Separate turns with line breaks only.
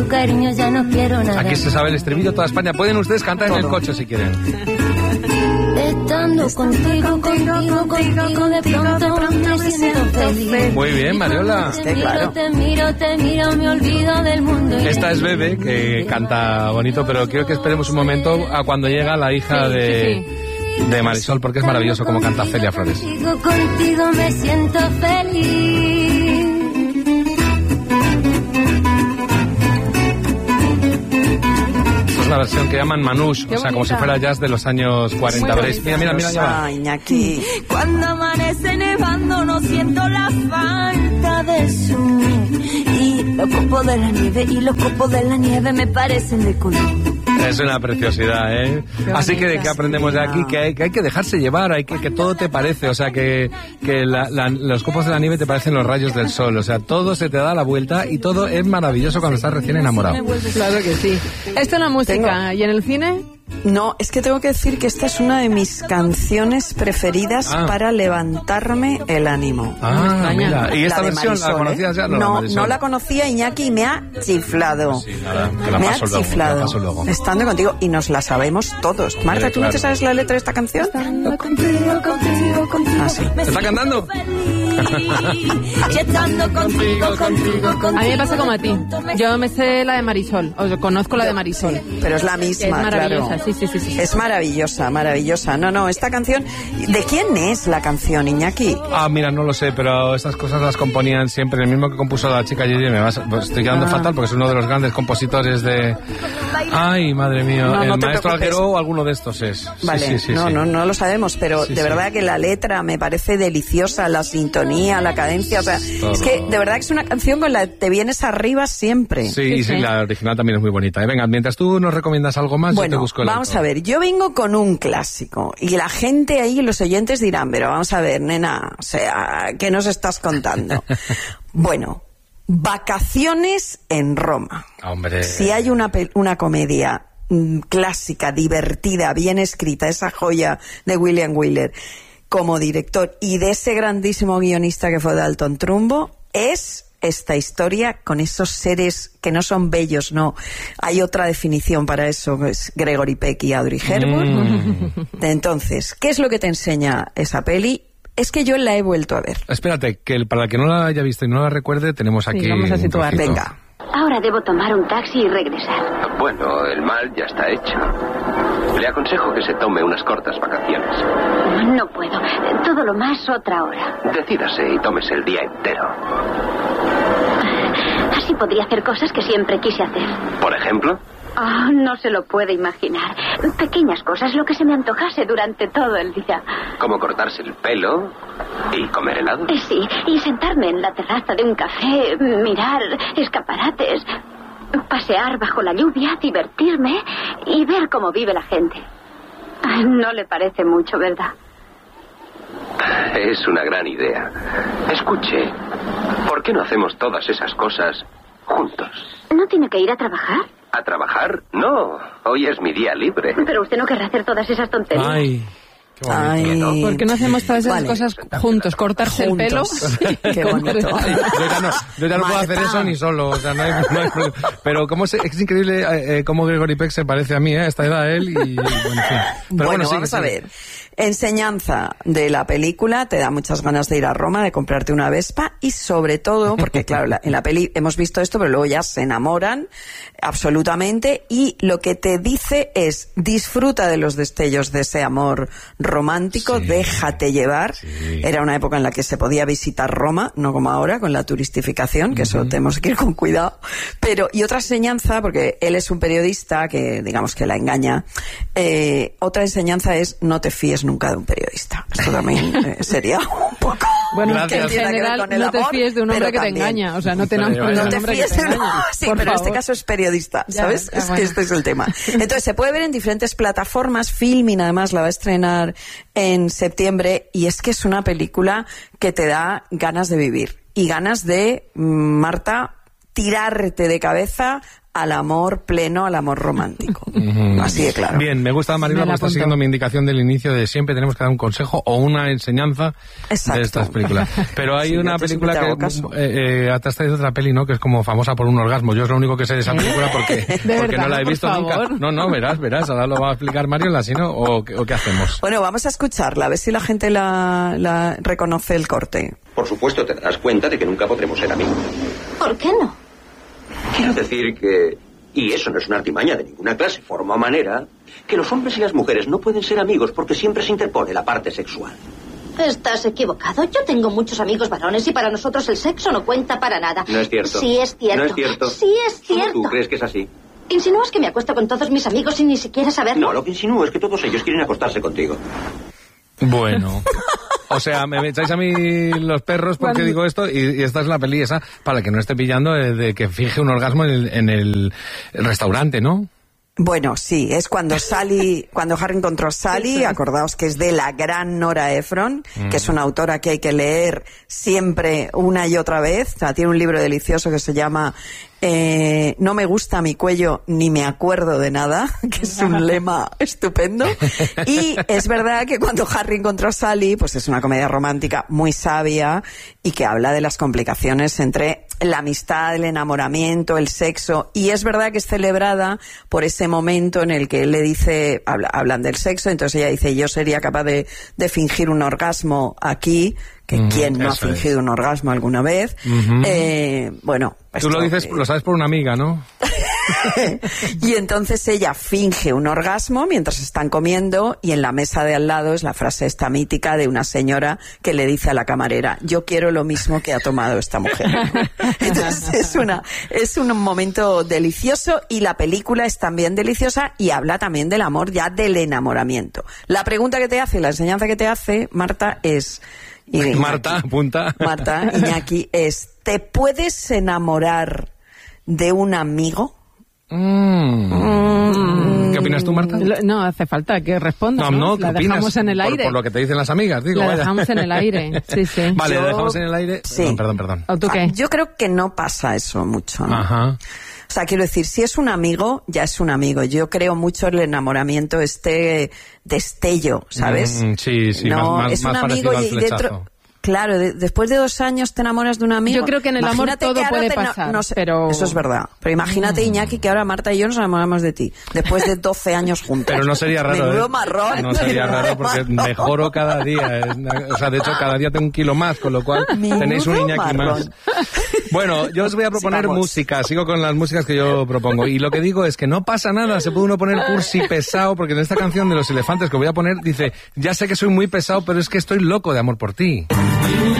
Cariño, ya no quiero nada.
Aquí se sabe el estribillo toda España. Pueden ustedes cantar en el coche si quieren.
Estando contigo, de pronto me siento feliz.
Muy bien, Mariola.
Te miro, me olvido del mundo.
Esta es Bebe, que canta bonito, pero quiero que esperemos un momento a cuando llega la hija de Marisol, porque es maravilloso como canta Celia Flores.
Contigo me siento feliz.
La versión que llaman Manouche, o sea, como si fuera jazz de los años 40. ¿Veréis? Mira, ya va.
Ay, Iñaki.
Cuando amanece nevando no siento la falta de sol. Y los copos de la nieve me parecen de color.
Es una preciosidad, ¿eh? Así que, ¿qué aprendemos de aquí? Que hay que dejarse llevar, que todo te parece, o sea, que los copos de la nieve te parecen los rayos del sol, o sea, todo se te da la vuelta y todo es maravilloso cuando estás recién enamorado.
Claro que sí. Esto es la música, ¿y en el cine?
No, es que tengo que decir que esta es una de mis canciones preferidas para levantarme el ánimo.
Mira. ¿Y esta versión
Marisol,
la conocías ya?
No la conocía, Iñaki, y me ha chiflado.
Sí, que la
me ha
paso luego,
chiflado.
Luego.
Estando contigo, y nos la sabemos todos. Marta, ¿tú no te sabes la letra de esta canción?
Contigo.
Ah, sí.
¿Está cantando?
A mí me pasa como a ti. Yo me sé la de Marisol, o conozco la de Marisol.
Pero es la misma,
es maravillosa,
claro.
Sí.
Es maravillosa. No, esta canción... ¿De quién es la canción, Iñaki?
Mira, no lo sé, pero estas cosas las componían siempre. El mismo que compuso la chica Gigi, estoy quedando fatal porque es uno de los grandes compositores de... Ay, madre mía, el maestro Alguero o alguno de estos es.
Vale,
sí.
No lo sabemos, pero de verdad que la letra me parece deliciosa, la sintonía, la cadencia, o sea,
todo.
Es que de verdad que es una canción con la que te vienes arriba siempre.
Sí, la original también es muy bonita. Venga, mientras tú nos recomiendas algo más, yo te busco el
vamos
autor.
A ver, yo vengo con un clásico y la gente ahí, los oyentes dirán, pero vamos a ver, nena, o sea, ¿qué nos estás contando? Bueno, Vacaciones en Roma.
Hombre.
Si hay una comedia clásica, divertida, bien escrita, esa joya de William Wyler como director y de ese grandísimo guionista que fue Dalton Trumbo, es esta historia con esos seres que no son bellos, no. Hay otra definición para eso, es Gregory Peck y Audrey Hepburn. Entonces, ¿qué es lo que te enseña esa peli? Es que yo la he vuelto a ver.
Espérate, que para el que no la haya visto y no la recuerde, tenemos aquí...
vamos a situar.
Venga.
Ahora debo tomar un taxi y regresar.
Bueno, el mal ya está hecho. Le aconsejo que se tome unas cortas vacaciones.
No puedo. Todo lo más otra hora.
Decídase y tómese el día entero.
Así podría hacer cosas que siempre quise hacer.
¿Por ejemplo?
Oh, no se lo puede imaginar. Pequeñas cosas, lo que se me antojase durante todo el día.
Como cortarse el pelo y comer helado.
Sí, y sentarme en la terraza de un café, mirar escaparates, pasear bajo la lluvia, divertirme y ver cómo vive la gente. No le parece mucho, ¿verdad?
Es una gran idea. Escuche, ¿por qué no hacemos todas esas cosas juntos?
¿No tiene que ir a trabajar?
¿A trabajar? No, hoy es mi día libre.
Pero usted no querrá hacer todas esas tonterías.
Ay, qué bonito.
Ay.
¿Por qué no hacemos todas esas cosas juntos? ¿Cortarse el pelo?
Qué bonito.
Yo ya no puedo hacer eso ni solo, o sea, no hay problema. Pero es increíble cómo Gregory Peck se parece a mí, a esta edad él y bueno, en fin. Pero
bueno,
sí,
vamos a ver. Enseñanza de la película, te da muchas ganas de ir a Roma, de comprarte una Vespa y sobre todo, porque claro, en la peli hemos visto esto, pero luego ya se enamoran absolutamente y lo que te dice es disfruta de los destellos de ese amor romántico, déjate llevar. Era una época en la que se podía visitar Roma, no como ahora con la turistificación, que eso tenemos que ir con cuidado. Pero, y otra enseñanza, porque él es un periodista que digamos que la engaña, otra enseñanza es no te fíes nunca de un periodista. Esto también sería un poco...
Bueno,
gracias.
que en general no te fíes de un hombre que te engaña. O sea, no te enamores de un hombre que te engaña.
Sí, pero en este caso es periodista, ¿sabes? Es que este es el tema. Entonces, se puede ver en diferentes plataformas. Filmin, además, la va a estrenar en septiembre. Y es que es una película que te da ganas de vivir. Y ganas de, Marta, tirarte de cabeza al amor pleno, al amor romántico. Así de claro.
Bien, me gusta, Marilo, porque está siguiendo mi indicación del inicio de siempre tenemos que dar un consejo o una enseñanza de estas películas. Pero hay una película que te has traído otra peli, ¿no? Que es como famosa por un orgasmo. Yo es lo único que sé de esa película porque no la he visto nunca. No, verás. Ahora lo va a explicar Mario, ¿sí, no? ¿O qué hacemos?
Bueno, vamos a escucharla, a ver si la gente la reconoce el corte.
Por supuesto, te darás cuenta de que nunca podremos ser amigos.
¿Por qué no?
Quiero decir que, y eso no es una artimaña de ninguna clase, forma o manera, que los hombres y las mujeres no pueden ser amigos porque siempre se interpone la parte sexual.
Estás equivocado. Yo tengo muchos amigos varones y para nosotros el sexo no cuenta para nada.
No es cierto.
Sí es cierto.
No es cierto.
Sí es cierto.
¿Tú crees que es así?
¿Insinúas que me acuesto con todos mis amigos sin ni siquiera saberlo?
No, lo que insinúo es que todos ellos quieren acostarse contigo.
Bueno... O sea, me echáis a mí los perros porque digo esto y esta es la peli esa para que no esté pillando de que finge un orgasmo en el restaurante, ¿no?
Bueno, sí, es cuando Harry encontró a Sally, acordaos que es de la gran Nora Ephron, que es una autora que hay que leer siempre una y otra vez. O sea, tiene un libro delicioso que se llama No me gusta mi cuello ni me acuerdo de nada, que es un lema estupendo. Y es verdad que cuando Harry encontró a Sally, pues es una comedia romántica muy sabia y que habla de las complicaciones entre la amistad, el enamoramiento, el sexo, y es verdad que es celebrada por ese momento en el que él le dice, hablan del sexo, entonces ella dice, yo sería capaz de fingir un orgasmo aquí, que ¿quién no ha fingido un orgasmo alguna vez? Bueno...
Tú lo dices, lo sabes por una amiga, ¿no?
Y entonces ella finge un orgasmo mientras están comiendo y en la mesa de al lado es la frase esta mítica de una señora que le dice a la camarera, yo quiero lo mismo que ha tomado esta mujer. Entonces es un momento delicioso y la película es también deliciosa y habla también del amor, ya del enamoramiento. La pregunta que te hace, la enseñanza que te hace, Marta, es...
Marta, apunta.
Marta, Iñaki, ¿te puedes enamorar de un amigo?
¿Qué opinas tú, Marta?
No hace falta que responda.
No, ¿qué
la
opinas?
Dejamos en el aire.
Por lo que te dicen las amigas, digo.
La dejamos en el aire, sí.
Vale, ¿la dejamos en el aire?
Sí.
Perdón.
¿O tú qué?
Yo creo que no pasa eso mucho, ¿no?
Ajá.
O sea, quiero decir, si es un amigo, ya es un amigo. Yo creo mucho en el enamoramiento, destello, ¿sabes?
Sí,
no,
más
es un amigo y dentro... Claro, después de 2 años te enamoras de un amigo.
Yo creo que en el amor todo puede pasar, pero...
Eso es verdad. Pero imagínate, Iñaki, que ahora Marta y yo nos enamoramos de ti, después de 12 años juntos.
Pero no sería raro,
Menudo marrón.
No sería raro porque mejoro cada día. O sea, de hecho, cada día tengo 1 kilo más, con lo cual tenéis un Iñaki más. Bueno, yo os voy a proponer música. Sigo con las músicas que yo propongo. Y lo que digo es que no pasa nada. Se puede uno poner cursi pesado, porque en esta canción de Los Elefantes que voy a poner, dice, ya sé que soy muy pesado, pero es que estoy loco de amor por ti.